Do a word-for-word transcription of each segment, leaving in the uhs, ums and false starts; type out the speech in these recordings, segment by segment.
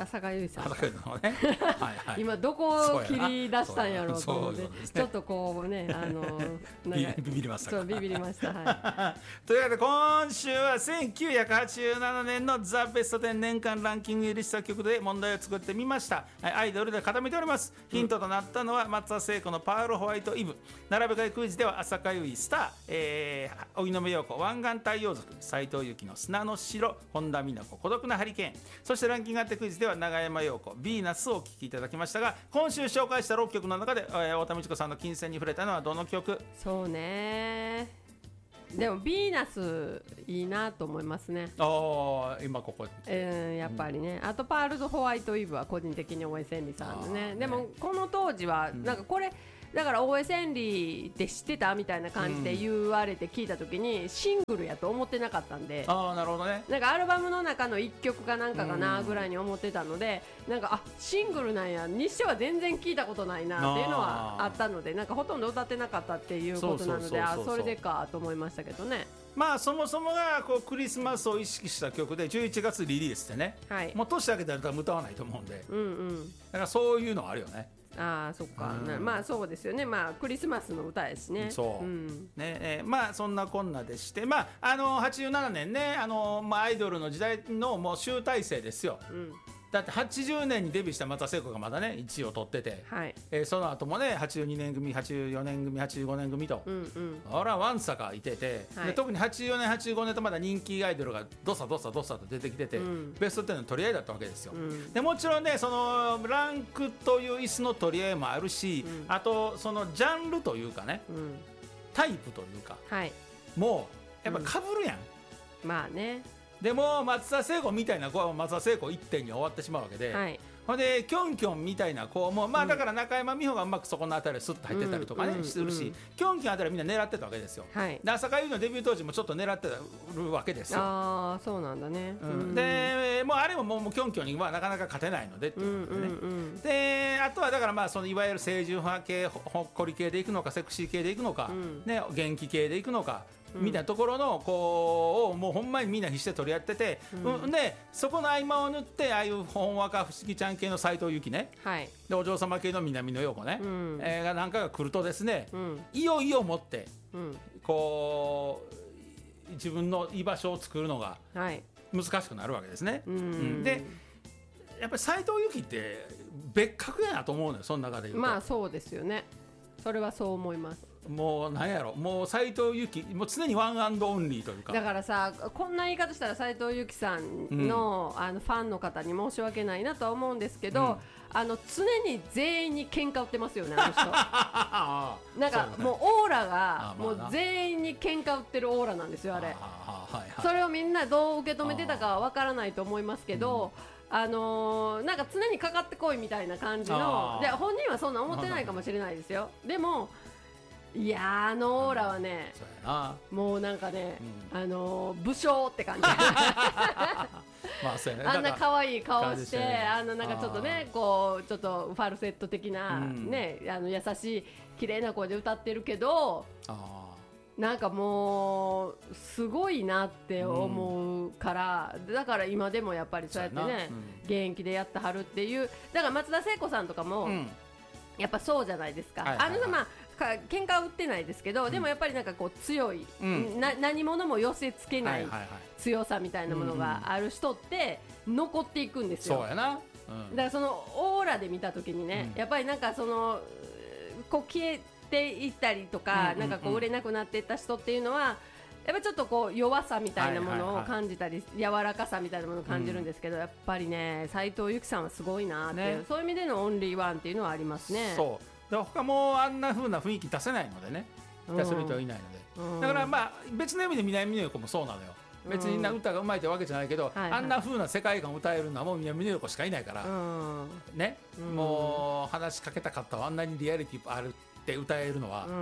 浅香唯さん浅香唯のねはい、はい、 今どこを切り出したんやろうと思って、ね、ちょっとこうねあのなんかビビりましたか。 そうビビりました、はい、 というわけで今週はせんきゅうひゃくはちじゅうななねんのザ・ベストテン年間ランキング入りした曲で問題を作ってみました。アイドルで固めております。ヒントとなったのは松田聖子のパールホワイトイブ、並べ替えクイズでは浅香唯スター、えー、荻野目洋子湾岸太陽族、斉藤由貴の砂の城、本田美奈子孤独なハリケーン、そしてランキング当てクイズでは永山洋子ヴィーナスをお聴きいただきましたが、今週紹介したろっきょくの中で、えー、太田美智子さんの金銭に触れたのはどの曲？ そうね、でもヴィーナスいいなと思いますね。 あ今ここ、 えー、やっぱりね、うん、あとパールズホワイトイブは個人的に大江千里さんのね。でもこの当時はなんかこれ、うんだから大江千里って知ってたみたいな感じで言われて聞いた時にシングルやと思ってなかったんで、 あーなるほどね、 なんかアルバムの中のいっきょくかなんかかなぐらいに思ってたので、なんかあシングルなんやにしては全然聞いたことないなっていうのはあったので、なんかほとんど歌ってなかったっていうことなので、あそれでかと思いましたけどね。 まあそもそもがこうクリスマスを意識した曲でじゅういちがつリリースでね、はい、もう年明けたら多分歌わないと思うんで、うんうん、だからそういうのはあるよね。 ああそっか、うん、まあそうですよね、まあクリスマスの歌ですね。 そう、うんねえー、まあそんなこんなでして、まああのはちじゅうななねんね、あのまあアイドルの時代のもう集大成ですよ。うん、だってはちじゅうねんにデビューした松田聖子がまだねいちいを取ってて、はいえー、その後もねはちじゅうにねん組はちじゅうよねん組はちじゅうごねん組と、うんうん、あらわんさかいてて、はい、で特にはちじゅうよねんはちじゅうごねんとまだ人気アイドルがどさどさどさと出てきてて、うん、ベストテンの取り合いだったわけですよ。うん、でもちろんねそのランクという椅子の取り合いもあるし、うん、あとそのジャンルというかね、うん、タイプというか、はい、もうやっぱ被るやん、 うん、まあね。 でも松田聖子みたいな子は松田聖子いってんに終わってしまうわけで、はい、ほんでキョンキョンみたいな子も、まあ、だから中山美穂がうまくそこのあたりスッと入ってたりとかね、うん、してるし、うん、キョンキョンあたりはみんな狙ってたわけですよ、はい、で浅香唯のデビュー当時もちょっと狙ってるわけですよ。 ああそうなんだね、 うん、でもうあれももうキョンキョンにはなかなか勝てないのでっていうことでね、うんうんうん、であとはだからまあそのいわゆる清純派系ほっこり系でいくのかセクシー系でいくのか、うんね、元気系でいくのかみたいなところのこうをもうほんまにみんな必死で取り合ってて、うん、でそこの合間を縫ってああいうほんわか不思議ちゃん系の斉藤由貴ね、はい、でお嬢様系の南野陽子ね、うんえー、がなんかが来るとですね、うん、いよいよもって、うん、こう自分の居場所を作るのが難しくなるわけですね、はいうんうん、でやっぱり斉藤由貴って別格やなと思うのよ、その中で言うと。 まあそうですよね、それはそう思います。 もうなんやろ、もう斉藤由貴もう常にワンアンドオンリーというか、 だからさこんな言い方したら斉藤由貴さん の,、うん、あのファンの方に申し訳ないなとは思うんですけど、うん、あの常に全員に喧嘩売ってますよねあの人なんかもうオーラがもう全員に喧嘩売ってるオーラなんですよあれ。それをみんなどう受け止めてたかは分からないと思いますけど、あのー、なんか常にかかってこいみたいな感じので、本人はそんな思ってないかもしれないですよ。でもいやあのオーラはね、うん、そうやな、もうなんかね、うん、あのー、武将って感じまあそうやね、あんな可愛い顔して、ね、あのなんかちょっとねこうちょっとファルセット的な、うん、ねあの優しい綺麗な声で歌ってるけど、あなんかもうすごいなって思うから、うん、だから今でもやっぱりそうやってね、うん、現役でやってはるっていう。だから松田聖子さんとかも、うん、やっぱそうじゃないですか、はいはいはい、あのまあ喧嘩は売ってないですけど、うん、でもやっぱりなんかこう強い、うん、な何者も寄せつけない強さみたいなものがある人って残っていくんですよ。 そうやな、うん、 だからそのオーラで見たときにね、うん、やっぱりなんかそのこう消えていったりとか、うんうんうん、なんかこう売れなくなっていった人っていうのはやっぱちょっとこう弱さみたいなものを感じたり、はいはいはい、柔らかさみたいなものを感じるんですけど、うん、やっぱりね斉藤由貴さんはすごいなっていう、ね、そういう意味でのオンリーワンっていうのはありますね。 そうで他もあんな風な雰囲気出せないのでね、出せる人はいないので、うん、だからまあ別の意味で南野陽子もそうなのよ。別に歌がうまいってわけじゃないけど、うんはいはい、あんな風な世界観を歌えるのはもう南野陽子しかいないから、うんねうん、もう話しかけたかったわ、あんなにリアリティあるって歌えるのは、うん、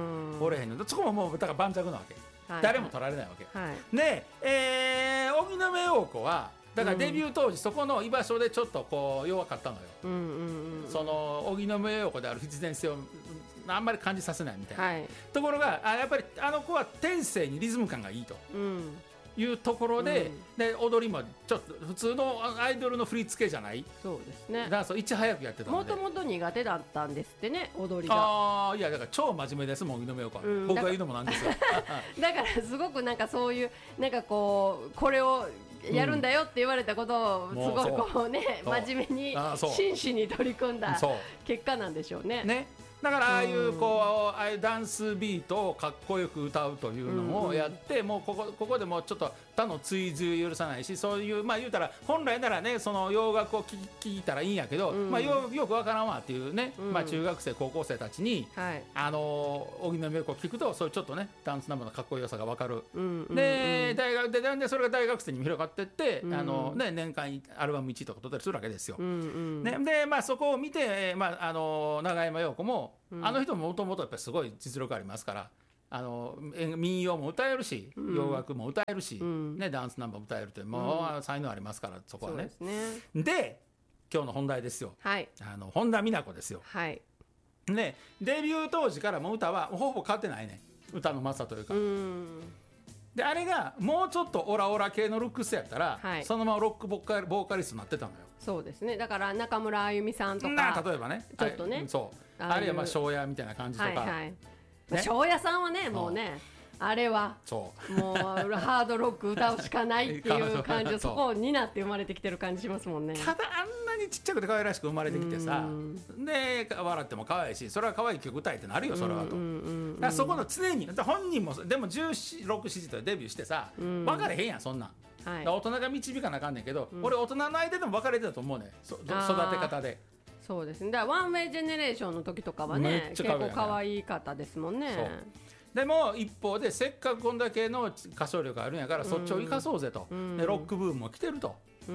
おれへんの。そこももうだから盤石なわけ、はいはい、誰も取られないわけ、はい、で、えー、荻野目洋子はだからデビュー当時、そこの居場所でちょっとこう弱かったのよ、うんうんうん、その荻野目洋子である必然性をあんまり感じさせないみたいな、はい、ところがあやっぱりあの子は天性にリズム感がいいと、うん、 いうところで、うん、で踊りもちょっと普通のアイドルの振り付けじゃない。 そうですね。 ダンスをいち早くやってたので。 もともと苦手だったんですってね、踊りが。 ああ、いやだから超真面目ですもん、井上陽子は、うん、僕が言うのもなんですよ。 だからすごくなんかそういうなんかこうこれをやるんだよって言われたことをすごいこうね、うん、真面目に真摯に取り組んだ結果なんでしょうね。 ね。だからああいうこうああいうダンスビートをかっこよく歌うというのをやって、もうここここでもうちょっと他の追随許さないし、そういうまあ言うたら本来ならねその洋楽を聴いたらいいんやけど、まあよよくわからんわっていうね、まあ中学生高校生たちにあの荻野目を聞くとそういうちょっとねダンスナンバーのかっこよさがわかる。で大学ででそれが大学生にも広がっていって、あのね年間アルバムいちいとか取ったりするわけですよ。ねでまあそこを見てまああの永山陽子もあの人ももともとやっぱりすごい実力ありますから、あの民謡も歌えるし、うん、洋楽も歌えるし、うんね、ダンスナンバーも歌えるってもう才能ありますから、そこはね。そうですね。で今日の本題ですよ、はい、あの本田美奈子ですよ、はいね、デビュー当時からもう歌はほぼ変わってないね、歌のうまさというか。うんであれがもうちょっとオラオラ系のルックスやったら、はい、そのままロックボーカル、ボーカリストになってたのよ。 そうですね。だから中村あゆみさんとかな例えばねちょっとね、 そうあるいはまあ庄屋みたいな感じとか、はいはいね、庄屋さんはねもうねあれはそうもうハードロック歌うしかないっていう感じでそこを担って生まれてきてる感じしますもんね。 ただあんなにちっちゃくて可愛らしく生まれてきてさ、で笑っても可愛いし、それは可愛い曲歌いってなるよそれはと。だからそこの常に本人もでもじゅうろく、ななとデビューしてさ、分かれへんやんそんなん。はい、大人が導かなあかんねんけど、うん、俺大人の間でも分かれてたと思うね、育て方で。 そうですね。だからワンウェイジェネレーションの時とかはね結構可愛い方ですもんね。でも一方でせっかくこんだけの歌唱力あるんやからそっちを生かそうぜと、うん、でロックブームも来てると、うん、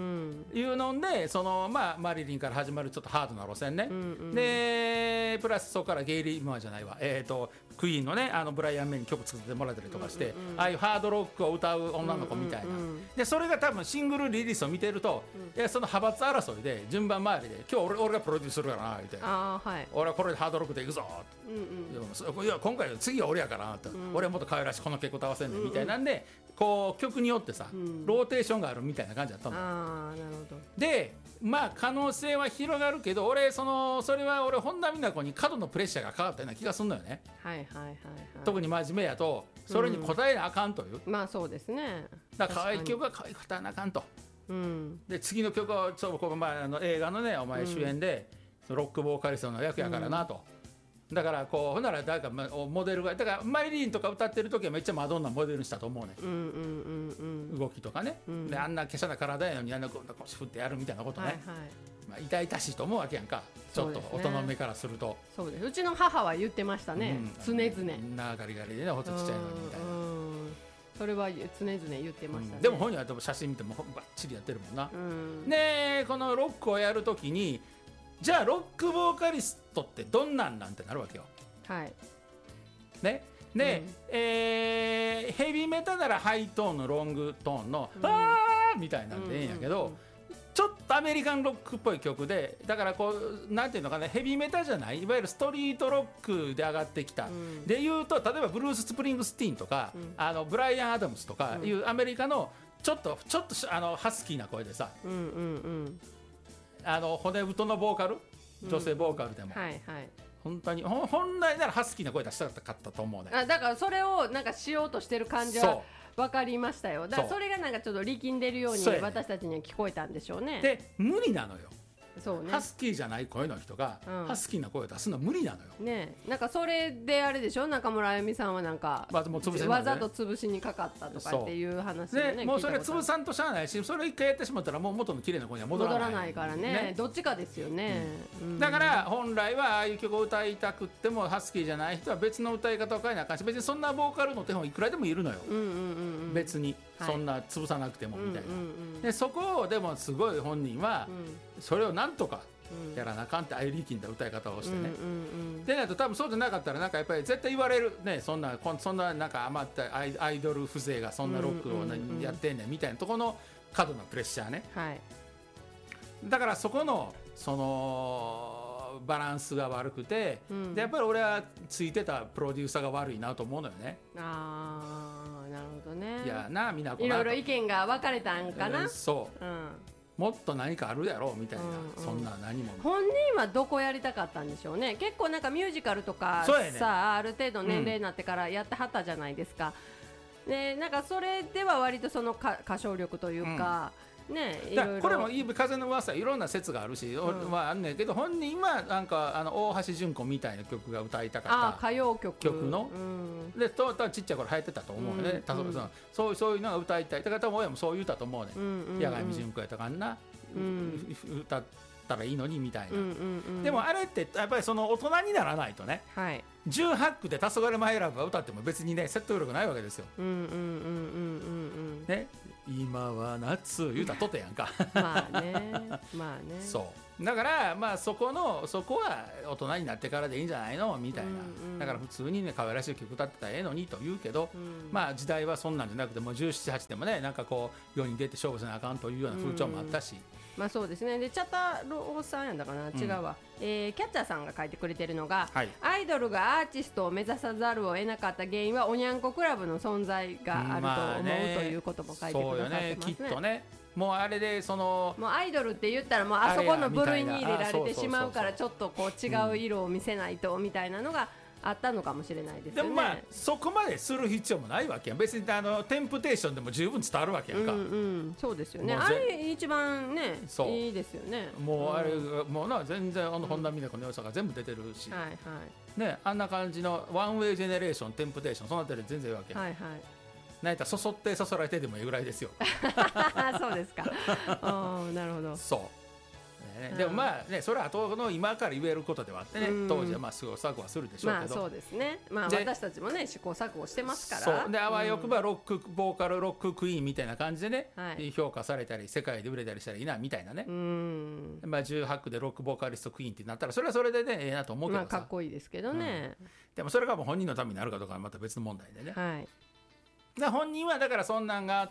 いうのでその、まあ、マリリンから始まるちょっとハードな路線ね、うんうん、でプラスそこからゲイリー・今じゃないわ、えーとクイーンのねあのブライアン・メイに曲作ってもらったりとかして、うんうん、ああいうハードロックを歌う女の子みたいな、うんうんうん、でそれが多分シングルリリースを見てると、うん、いやその派閥争いで順番回りで今日 俺, 俺がプロデュースするからなみたいな、あ、はい、俺はこれでハードロックでいくぞ、うんうん、いや今回次は俺やからなって、うん、俺はもっと可愛らしいこの曲歌わせんねんみたいなんで、こう曲によってさ、うん、ローテーションがあるみたいな感じだったの。あ、なるほど。でまあ可能性は広がるけど、俺そのそれは俺本田美奈子に過度のプレッシャーがかかったような気がするのよね。はいはいはいはい。特に真面目やとそれに応えなあかんという、 うん、まあそうですね。 だから可愛い曲は可愛い歌わなあかんと、うん、で次の曲はちょっとこう、まあ、あの映画のねお前主演で、うん、そのロックボーカリストの役やからなと、うん、だからこうほんなら誰かモデルがだからマリリンとか歌ってる時はめっちゃマドンナモデルにしたと思うね、うんうんうんうん、動きとかね、うん、であんな華奢な体やのにあんなこう腰振ってやるみたいなことね、はいはい、まあ、痛々しいと思うわけやんか、ちょっと大人の目からすると。 そうです、うちの母は言ってましたね、うん、常々 なガリガリでねほっとちっちゃいのにみたいな、 それは常々言ってましたね、 うん、でも本人は写真見てもバッチリやってるもんな、うん、でこのロックをやるときにじゃあロックボーカリストってどんなんなんてなるわけよ。はいねで、うん、えー、ヘビーメタならハイトーンのロングトーンの、うん、あーみたいなんでいいんやけど、うんうんうん、ちょっとアメリカンロックっぽい曲で、だからこうなんていうのかな、ヘビーメタじゃない、いわゆるストリートロックで上がってきた、うん、でいうと例えばブルース・スプリングスティーンとか、うん、あのブライアン・アダムスとかいうアメリカのちょっとちょっとあのハスキーな声でさ、うんうんうん、あの骨太のボーカル、女性ボーカルでも、うん、はいはい、本当に本来ならハスキーな声出したかったと思うね。 あだからそれをなんかしようとしてる感じは分かりましたよ。だからそれがなんかちょっと力んでるように私たちには聞こえたんでしょうね。 で無理なのよ。 そうね、 ハスキーじゃない声の人が、うん、ハスキーな声を出すのは無理なのよ。 ね、なんかそれであれでしょ、中村あゆみさんはなんか、まあ、もう潰せないね、わざと潰しにかかったとかっていう話をね、 でもうそれ潰さんとしゃあないし、それ一回やってしまったらもう元の綺麗な声には戻らない戻らないから ね, ねどっちかですよね、 うん、だから本来はああいう曲を歌いたくってもハスキーじゃない人は別の歌い方を変えなあかんし、別にそんなボーカルの手本いくらでもいるのよ、うんうんうんうん、別にそんな潰さなくてもみたいな、はい、でそこをでもすごい本人はそれをなんとかやらなあかんってああいう力んだ歌い方をしてね、うんうんうん、でないと多分そうじゃなかったらなんかやっぱり絶対言われるね、そんなそんななんか余ったアイ、アイドル風情がそんなロックをやってんねんみたいなところの過度なプレッシャーね、はい、だからそこのそのバランスが悪くて、うん、でやっぱり俺はついてたプロデューサーが悪いなと思うのよね。 あーなるほどね。 時やなみなこいろいろ意見が分かれたんかな、 うん、そう、うん、もっと何かあるやろみたいな、うんうん、そんな何も本人はどこやりたかったんでしょうね。結構なんかミュージカルとかね、 さある程度年齢になってからやってはったじゃないですか、うん、でなんかそれでは割とその歌唱力というか、うんね、いろいろこれも風の噂いろんな説があるし、うん、まあ、あんねんけど本人はなんかあの大橋純子みたいな曲が歌いたかったあ歌謡曲曲の、うん、でとちっちゃい頃流行ってたと思うね、うんうん、そう、そういうのが歌いたいだから多分親もそう言ったと思うね、うんうんうん、八神純子やったかんな、うん、歌ったらいいのにみたいな、うんうんうん、でもあれってやっぱりその大人にならないとね、はい、じゅうはち区で黄昏マイラブが歌っても別にね説得力ないわけですよ、うんうんうんうんうんうんね、今は夏言うたらとてやんかまあねまあねそうだからまあそこのそこは大人になってからでいいんじゃないのみたいな、うんうん、だから普通にね可愛らしい曲歌ってたらええのにと言うけど、うん、まあ時代はそんなんじゃなくてもうじゅうなな、はちでもねなんかこう世に出て勝負せなあかんというような風潮もあったし、うんうん、 まあそうですね。で茶太郎さんやんだかな、違うわ、うん、えー、キャッチャーさんが書いてくれてるのが、はい、アイドルがアーティストを目指さざるを得なかった原因はおにゃんこクラブの存在があると思う、ということも書いてくださってますね。そうよね、 きっとね。もうあれでそのもうアイドルって言ったらもうあそこの部類に入れられてしまうからちょっとこう違う色を見せないとみたいなのがあったのかもしれないですよね。 でもまあそこまでする必要もないわけやん。別にあのテンプテーションでも十分伝わるわけやんか、うんうん、 そうですよね。あれ一番ねいいですよね。 もうあれ、うん、もうな全然あの本田美奈子の良さが全部出てるし、はいはいね、あんな感じのワンウェイジェネレーションテンプテーションそのあたり全然いいわけやん、はいはい、なんやったらそそってそそられてでもいいぐらいですよそうですかなるほど。 そう、ね、でもまあねそれは後の今から言えることではあってね、うん、当時はまあ試行錯誤はするでしょうけど、 まあそうですね、まあ、私たちもね試行錯誤してますから。 そうであわよくばロック、うん、ボーカルロッククイーンみたいな感じでね、はい、評価されたり世界で売れたりしたらいいなみたいなね、うん、まあ、じゅうはち区でロックボーカリストクイーンってなったらそれはそれでねええなと思うけどさ、 まあ、かっこいいですけどね、うん、 でもそれがもう本人のためになるかどうかはまた別の問題でね、はい、で本人はだからそんなんがあって、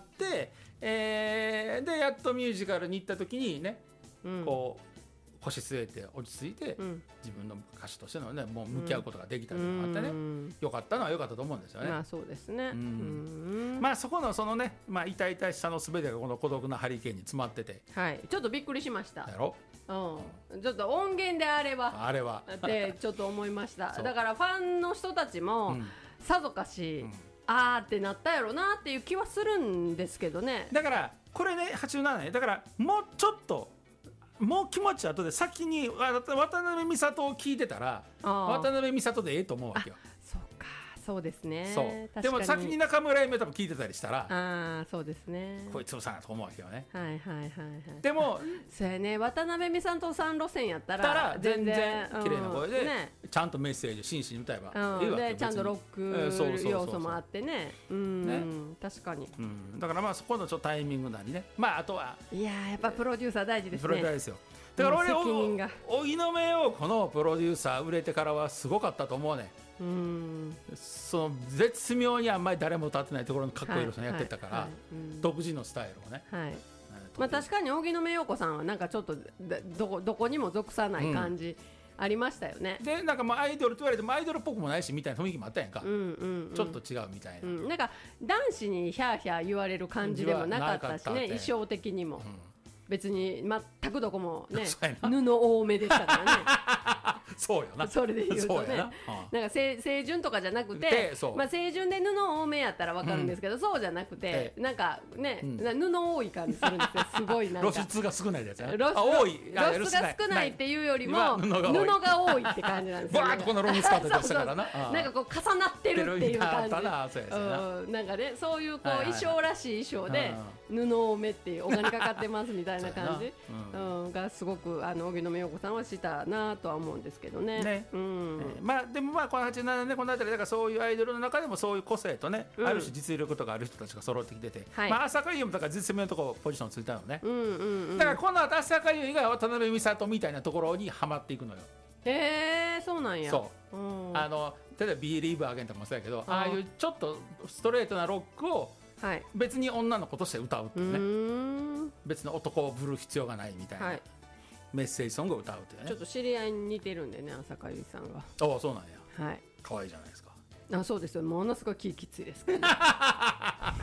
えー、でやっとミュージカルに行った時にね、うん、こう腰据えて落ち着いて、うん、自分の歌手としてのねもう向き合うことができたというのがあってね、うん、よかったのはよかったと思うんですよね。 まあそうですね、うんうん、まあそこのそのね、まあ、痛々しさの全てがこの孤独なハリケーンに詰まってて、 はい、ちょっとびっくりしました。 やろ、 うん、ちょっと音源であればあれはってちょっと思いましただからファンの人たちも、うん、さぞかし、うん、あーってなったやろなっていう気はするんですけどね。 だからこれねはちじゅうななねだからもうちょっともう気持ち後で先に渡辺美里を聞いてたら渡辺美里でええと思うわけよ。 そうかそうですね。 そうでも先に中村夢多分聞いてたりしたらあそうですねこいつ潰さなと思うわけよね。 はいはいはいはい。 でもそうやね渡辺美里さん路線やったらたら全然綺麗な声で、ね、ちゃんとメッセージ真摯に歌えばいいわけよ。 でちゃんとロック要素もあってね、うんね確かに、 うん、だからまあそこのちょっとタイミングなりねまああとはいややっぱプロデューサー大事ですね。 プロデューサーですよ。だから俺荻野目洋子のプロデューサー売れてからはすごかったと思うね。うんその絶妙にあんまり誰も歌ってないところのかっこいい色さんやってたから、はいはいはい、独自のスタイルをね、はいまあ、確かに荻野目洋子さんはなんかちょっとどこ、どこにも属さない感じ、うん、ありましたよね。 でなんかまあアイドルと言われてもアイドルっぽくもないしみたいな雰囲気もあったやんか、うんうんうん、ちょっと違うみたいな、うん、 なんか男子にヒャーヒャー言われる感じでもなかったしね衣装的にも、うん別に全くどこもね布多めでしたからねそうよなそれで言うとね、うん、なんか清純とかじゃなくて、まあ、清純で布多めやったら分かるんですけど、うん、そうじゃなくてなんかね、うん、布多い感じするんですよ。すごいなんか露出が少ないやつや露出多い露出が少ないっていうよりも布が多いって感じなんですよ、ね、 バーッとこのロングスカートでしたからななんかこう重なってるっていう感じなんかねそういうこう衣装らしい衣装で布多めっていうお金かかってますみたいな感じうん、がすごくあの荻野目洋子さんはしたなとは思うんですけどね。ねうんえー、まあでもまあこのはちじゅうななねんこの辺りだからそういうアイドルの中でもそういう個性とね、うん、ある種実力とかある人たちが揃ってきてて、はい、まあ浅香唯もだから実名のところポジションついたのね、うんうんうん、だからこの後浅香唯が渡辺美里みたいなところにはまっていくのよ。 へえそうなんや。 そう、うん、あの例えば Believe Again とかもそうやけどああいうちょっとストレートなロックをはい、別に女の子として歌うっていうねう別に男をぶる必要がないみたいな、はい、メッセージソングを歌うっていうね。 ちょっと知り合いに似てるんでね浅香唯さんが。 ああそうなんや、 はい、 可愛いじゃないですか。 あそうですよものすごい気きついですから、ね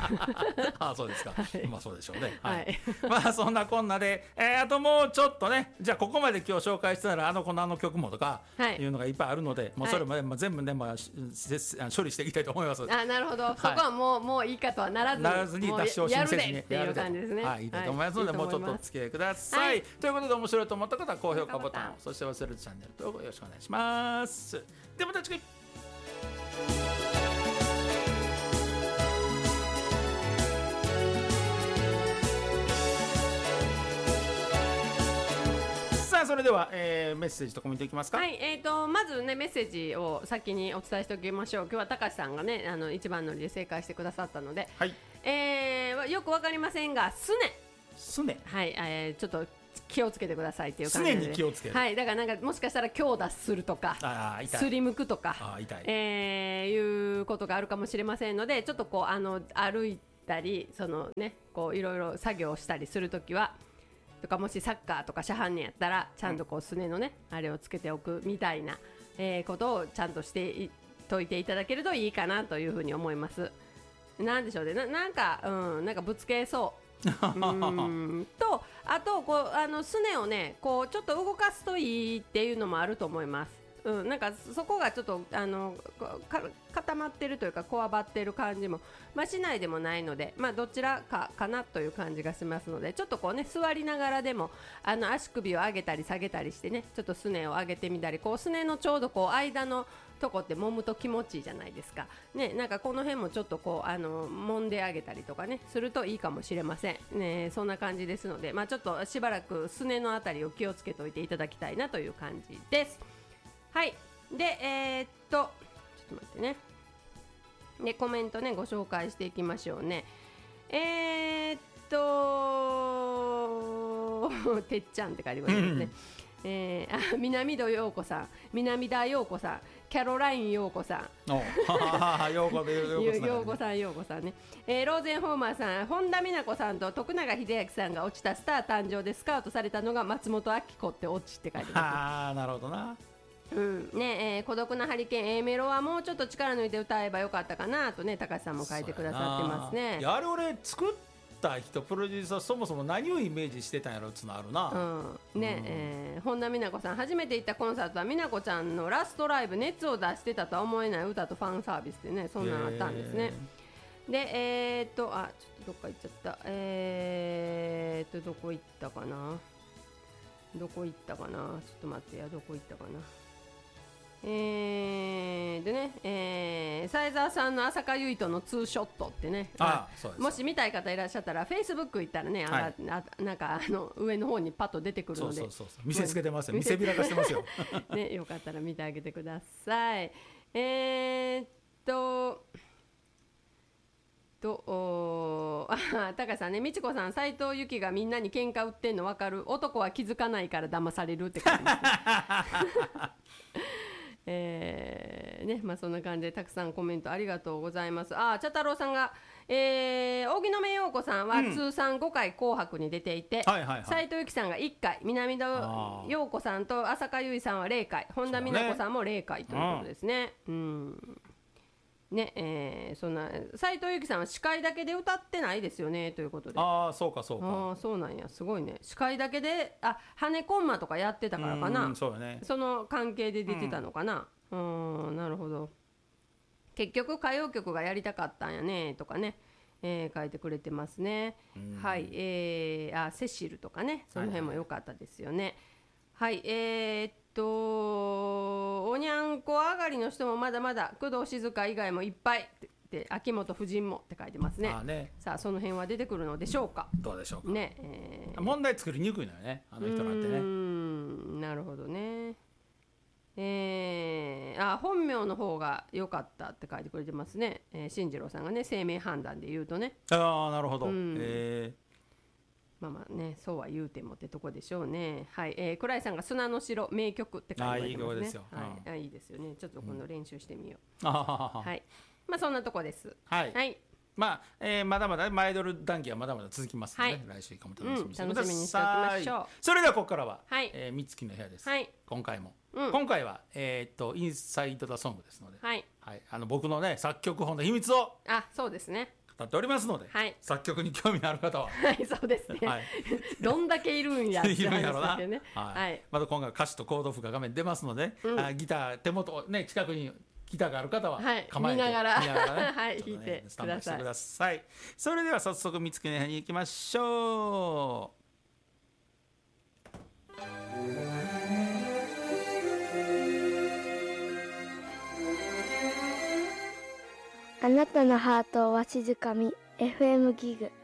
ああそうですか、 はい、 まあそうでしょうね、はいはい、 まあそんなこんなで、えー、あともうちょっとね、じゃあここまで今日紹介したらあの子のあの曲もとかいうのがいっぱいあるので、はい、もうそれも、ね、まあ、全部ね、まあ、処理していきたいと思います。 あ、なるほど、はい、そこはもうもういいかとはならずならずに脱脂を申請にっていう感じですね。 はい、いいと思いますので、はい、もうちょっとお付き合いください、はい、ということで面白いと思った方は高評価ボタンを、そして忘れずチャンネル登録よろしくお願いします。ではまた次回。さあそれでは、えー、メッセージとコメントいきますか。 はい、えーとまずねメッセージを先にお伝えしておきましょう。今日は高橋さんがねあの一番乗りで正解してくださったので、 はい、 えー、よくわかりませんがすねすね、 はい、えー、ちょっと気をつけてくださいっていう感じで、 常に気をつける、 はい、だからなんかもしかしたら強打するとかあ痛いすりむくとかあ痛い、 えー、いうことがあるかもしれませんので、ちょっとこうあの歩いたりそのねこういろいろ作業したりするときはとか、もしサッカーとかしゃはんねやったらちゃんとこうすねのね、うん、あれをつけておくみたいな、えー、ことをちゃんとしていといていただけるといいかなというふうに思います。なんでしょうね、な, なんか、うん、なんかぶつけそううんと、あとこうあのすねをねこうちょっと動かすといいっていうのもあると思います。うん、なんかそこがちょっとあのか固まってるというかこわばってる感じも、まあ、しないでもないので、まあ、どちらかかなという感じがしますので、ちょっとこうね座りながらでもあの足首を上げたり下げたりしてね、ちょっとすねを上げてみたり、こうすねのちょうどこう間のとこって揉むと気持ちいいじゃないですかね。なんかこの辺もちょっとこうあの揉んであげたりとかねするといいかもしれませんね。そんな感じですので、まあ、ちょっとしばらくすねのあたりを気をつけておいていただきたいなという感じです。はい、でえー、っとちょっと待ってね、でコメントねご紹介していきましょうね。えー、っとてっちゃんって書いてますね、うん、えー、あ南戸陽子さん、南田陽子さん、キャロライン陽子さん、 陽子さん陽子さんね、えー、ローゼンホーマーさん、本田美奈子さんと徳永英明さんが落ちたスター誕生でスカウトされたのが松本明子って落ちって書いてます、ね、 ああなるほどな。 うんねえー、孤独なハリケーン A メロはもうちょっと力抜いて歌えばよかったかなとね高橋さんも書いてくださってますね。 いやあれ俺作った人プロデューサーそもそも何をイメージしてたんやろっつうのあるな、 うんねうんえー、本田美奈子さん、初めて行ったコンサートは美奈子ちゃんのラストライブ、熱を出してたとは思えない歌とファンサービスでね、そんなのあったんですね。でえー、っとあちょっとどっか行っちゃった、えー、っとどこ行ったかなどこ行ったかなちょっと待ってや、どこ行ったかなえー、でね、えー、斉沢さんの浅香唯とのツーショットってね、 ああそうです。 もし見たい方いらっしゃったらフェイスブック行ったらね、はい、ああなんかあの上の方にパッと出てくるので、 そうそうそうそう見せつけてますよ、見せびらかしてますよね、よかったら見てあげてください。えー、っととおあ高橋さんね、美智子さん、斉藤由貴がみんなに喧嘩売ってんの分かる、男は気づかないから騙されるって感じですねえーねまあ、そんな感じでたくさんコメントありがとうございます。あ茶太郎さんが、えー、荻野目洋子さんは通算ごかい紅白に出ていて、斉、うんはいはい、藤由貴さんがいっかい、南田洋子さんと浅香唯さんはゼロかい、本田美奈子さんもゼロかいということですね。うんうんねえー、そんな斉藤由貴さんは司会だけで歌ってないですよねということで、 ああそうかそうか、 あそうなんや、すごいね、司会だけで、あ羽根コンマとかやってたからかな、 うんそうね、 その関係で出てたのかな、うん、うんなるほど、結局歌謡曲がやりたかったんやねとかね、えー、書いてくれてますね。はい、えー、あセシルとかね、その辺も良かったですよね。はい、はい、えー、っとおにゃんこ上がりの人もまだまだ、工藤静香以外もいっぱいで、秋元夫人もって書いてますね。あね、さあその辺は出てくるのでしょうか。 どうでしょうかね、えー、 問題作りにくいのよね、あの人なんてね。 うーんなるほどね。えー、あ本名の方が良かったって書いてくれてますね、えー、進次郎さんがね、生命判断で言うとね。 ああなるほど、うん、えーまあまあね、そうは言うてもってとこでしょうね。はい、えー、倉井さんが砂の城名曲って書いてありますね。あいい曲ですよ、はい、あいいですよね。ちょっと今度練習してみよう、うん、はい、まあそんなとこです。 はい、はい、まあ、えー、まだまだマイドル談義はまだまだ続きますので、はい、来週以降も楽しみにしてください、うん、楽しみにしておきましょう。それではここからは、はい、えー、美月の部屋です、はい、今回も、うん、今回は、えー、っとインサイド・ザ・ソングですので、はいはい、あの僕のね作曲本の秘密をあそうですね立っておりますので、 はい、 作曲に興味のある方ははいそうですね、はい、どんだけいるんやって話ですけどね、 はいはい、また今回歌詞とコード譜が画面出ますので、うん、あギター手元ね近くにギターがある方は構えて、 はい、見ながら、 見ながらね、 はい、弾いてスタンバイしてください。それでは早速見つけに行きましょう。 あなたのハートをわしづかみ エフエム ギグ